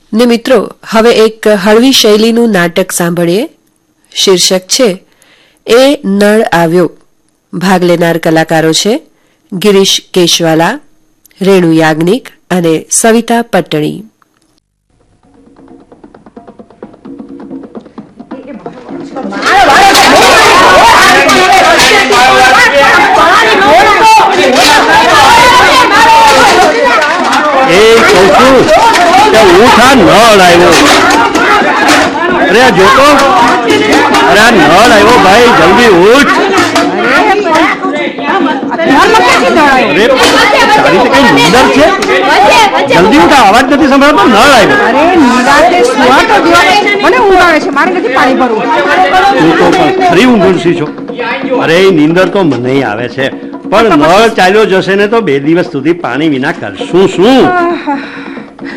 ને મિત્રો હવે એક હળવી શૈલીનું નાટક સાંભળીએ. શીર્ષક છે એ નળ આવ્યો. ભાગ લેનાર કલાકારો છે ગિરીશ કેશવાલા, રેણુ યાજ્ઞિક અને સવિતા પટ્ટણી. ઉઠા નળ આવ્યો. અરે આ જોતો, અરે આ નળ આવ્યો ભાઈ, જલ્દી ઉઠ. તારી તો કઈ નીંદર છે? જલ્દી ઉઠા, અવાજ નથી સંભળાતો. નળ આવ્યો. તું તો ખરી ઊંઘુરસી છો. અરે નીંદર તો મને આવે છે, પણ નળ ચાલ્યો જશે ને તો 2 દિવસ સુધી પાણી વિના કરશું શું?